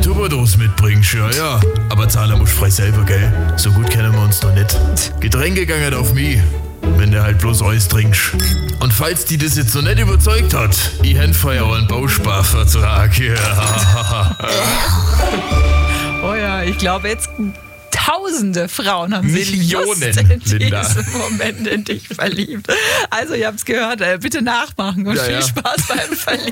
Tupperdose mitbringst, ja. Aber zahlen musst frei selber, gell? So gut kennen wir uns noch nicht. Getränke gangen auf mich, wenn du halt bloß Eis trinkst. Und falls die das jetzt noch nicht überzeugt hat, ich händ vorher auch einen Bausparvertrag. Ja. Oh ja, ich glaube jetzt tausende Frauen haben sich Millionen, in Linda. diesem Moment in dich verliebt. Also ihr habt es gehört, bitte nachmachen und viel Spaß beim Verlieben.